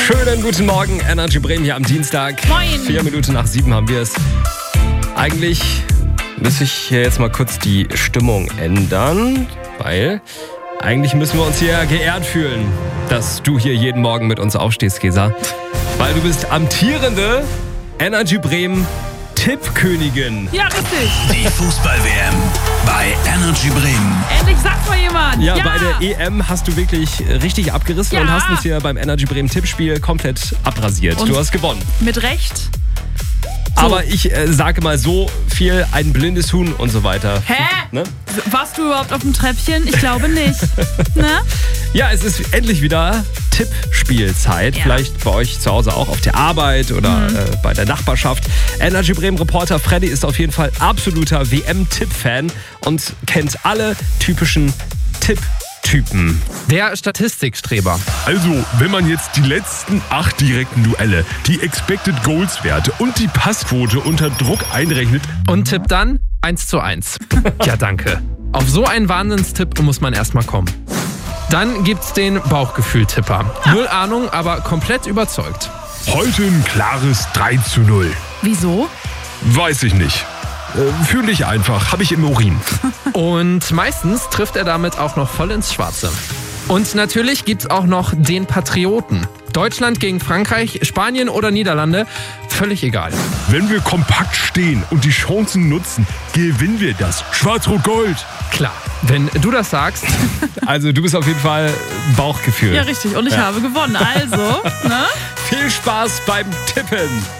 Schönen guten Morgen, Energy Bremen hier am Dienstag. Moin. 4 Minuten nach 7 haben wir es. Eigentlich müsste ich hier jetzt mal kurz die Stimmung ändern, weil eigentlich müssen wir uns hier geehrt fühlen, dass du hier jeden Morgen mit uns aufstehst, Gesa. Weil du bist amtierende Energy Bremen Tippkönigin. Ja, richtig. Die Fußball-WM bei Energy Bremen. Endlich sagt mal jemand. Ja, bei der EM hast du wirklich richtig abgerissen Ja. und hast uns hier beim Energy Bremen Tippspiel komplett abrasiert. Und du hast gewonnen. Mit Recht. Aber ich sage mal so viel, ein blindes Huhn und so weiter. Hä? Ne? Warst du überhaupt auf dem Treppchen? Ich glaube nicht. Ne? Ja, es ist endlich wieder Tippspielzeit. Ja. Vielleicht bei euch zu Hause auch auf der Arbeit oder bei der Nachbarschaft. Energy Bremen Reporter Freddy ist auf jeden Fall absoluter WM-Tipp-Fan und kennt alle typischen Tipptypen. Der Statistikstreber. Also, wenn man jetzt die letzten 8 direkten Duelle, die Expected Goals Werte und die Passquote unter Druck einrechnet, Und tippt dann 1:1. Ja, danke. Auf so einen Wahnsinnstipp muss man erstmal kommen. Dann gibt's den Bauchgefühl-Tipper. Null Ahnung, aber komplett überzeugt. heute ein klares 3:0. Wieso? Weiß ich nicht. Fühle ich einfach, habe ich im Urin. Und meistens trifft er damit auch noch voll ins Schwarze. Und natürlich gibt's auch noch den Patrioten. Deutschland gegen Frankreich, Spanien oder Niederlande, völlig egal. Wenn wir kompakt stehen und die Chancen nutzen, gewinnen wir das. Schwarz-Rot-Gold. Klar, wenn du das sagst, Also du bist auf jeden Fall Bauchgefühl. Ja, richtig. Und ich habe gewonnen. Also, ne? Viel Spaß beim Tippen.